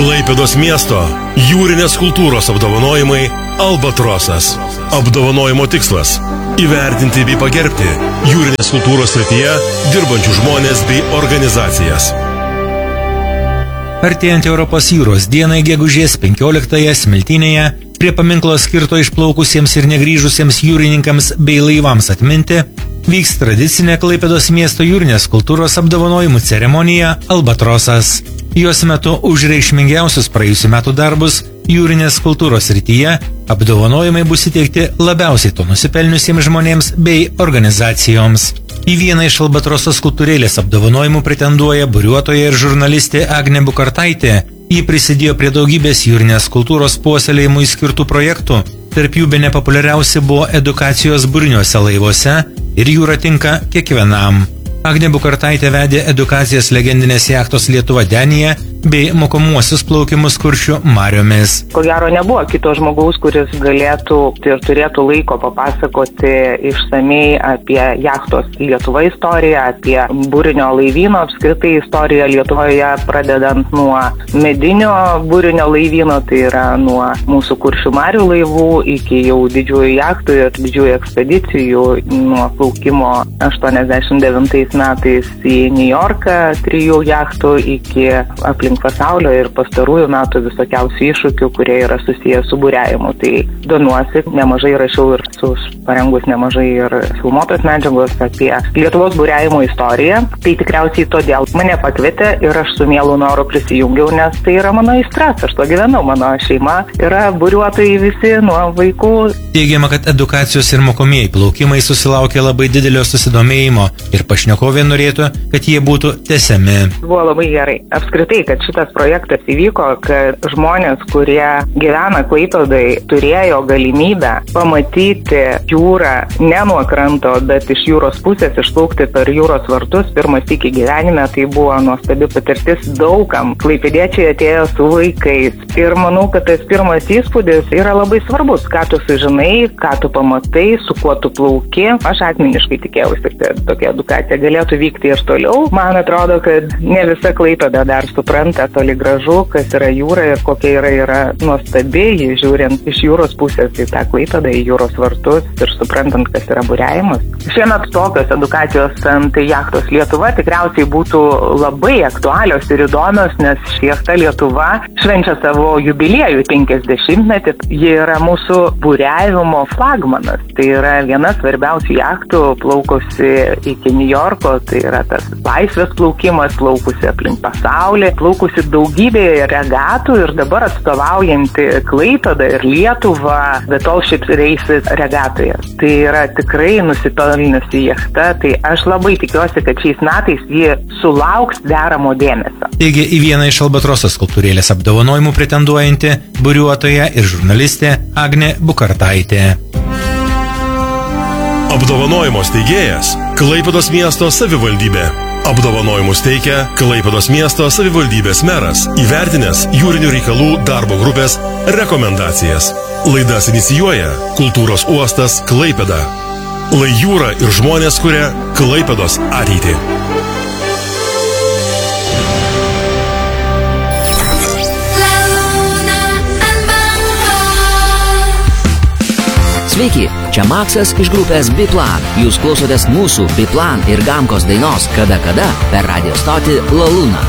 Klaipėdos miesto jūrinės kultūros apdovanojimai Albatrosas. Apdovanojimo tikslas – įvertinti bei pagerbti jūrinės kultūros srityje dirbančių žmonės bei organizacijas. Artėjant Europos jūros dienai gegužės 15-ąją Smiltynėje, prie paminklo skirto išplaukusiems ir negrįžusiems jūrininkams bei laivams atminti, vyks tradicinė Klaipėdos miesto jūrinės kultūros apdovanojimų ceremonija Albatrosas. Jos metu už reikšmingiausius praėjusių metų darbus jūrinės kultūros srityje apdovanojimai bus įteikti labiausiai to nusipelniusiems žmonėms bei organizacijoms. Į vieną iš Albatroso skulptūrėlės apdovanojimų pretenduoja buriuotoja ir žurnalistė Agnė Bukartaitė. Ji prisidėjo prie daugybės jūrinės kultūros puoselėjimui skirtų projektų. Tarp jų bene populiariausi buvo edukacijos buriniuose laivuose ir jūra tinka kiekvienam. Agnė Bukartaitė vedė edukacijas legendinės jachtos Lietuva Denija bei mokomuosius plaukimus Kuršių mariomis. Ko gero nebuvo kito žmogaus, kuris galėtų ir turėtų laiko papasakoti išsamei apie jachtos Lietuva istoriją, apie burinio laivyno apskritai istoriją Lietuvoje, pradedant nuo medinio burinio laivyno, tai yra nuo mūsų Kuršių marių laivų iki jau didžiųjų jachtų ir didžiųjų ekspedicijų, nuo plaukimo 89 metais į New Yorką 3 jachtų iki aplink pasaulio ir pastarųjų metų visokiausių iššūkių, kurie yra susiję su buriavimu. Tai domiuosi, nemažai rašiau ir parengus nemažai ir filmuotos medžiagos apie Lietuvos buriavimo istoriją. Tai tikriausiai todėl mane pakvietė ir aš su mielu noru prisijungiau, nes tai yra mano aistras, aš to gyvenau, mano šeima yra buriuotojai visi nuo vaikų. Teigiama, kad edukacijos ir mokomieji plaukimai susilaukė labai didelio susidomėjimo ir pašnekovė norėtų, kad jie būtų tęsiami. Buvo labai gerai. Apskritai, kad šitas projektas įvyko, kad žmonės, kurie gyvena Klaipėdoj, turėjo galimybę pamatyti jūrą ne nuo kranto, bet iš jūros pusės išplaukti per jūros vartus. Pirmas iki gyvenime tai buvo nuostabi patirtis daugam. Klaipėdiečiai atėjo su vaikais. Ir manau, kad tas pirmas įspūdis yra labai svarbus. Ką tu sužinai, ką tu pamatai, su kuo tu plauki. Aš asmeniškai tikėjausi, kad tokia edukacija galėtų vykti ir toliau. Man atrodo, kad ne visa Klaipėda dar supranta toli gražu, kas yra jūra ir kokia yra nuostabi, žiūrint iš jūros pusės į tą Klaipėdą, į jūros vartus ir suprantant, kas yra buriavimas. Šiemet tokios edukacijos ant jachtos Lietuva tikriausiai būtų labai aktualios ir įdomios, nes jachta Lietuva švenčia savo jubiliejų 50-metį. Ji yra mūsų buriavimo flagmanas. Tai yra viena svarbiausių jachtų, plaukusi iki New Yorko, tai yra tas laisvės plaukimas, plaukusi aplink pasaulį, plaukusi daugybėje regatų ir dabar atstovaujanti Klaipėdą ir Lietuvą Battleship Races regatoje. Tai yra tikrai nusipelniusi jachta, tai aš labai tikiuosi, kad šiais metais ji sulauks deramo dėmesio. Taigi į vieną iš Albatroso skulptūrėlės apdovanojimų pretenduojanti buriuotoja ir žurnalistė Agnė Bukartaitė. Apdovanojimo steigėjas Klaipėdos miesto savivaldybė. Apdovanojimus teikia Klaipėdos miesto savivaldybės meras, įvertinęs jūrinių reikalų darbo grupės rekomendacijas. Laidas inicijuoja Kultūros uostas Klaipėda. Lai jūra ir žmonės kuria Klaipėdos ateitį. Sveiki, čia Maksas iš grupės Biplan. Jūs klausotės mūsų Biplan ir Gamkos dainos Kada kada per radio stotį La Luna.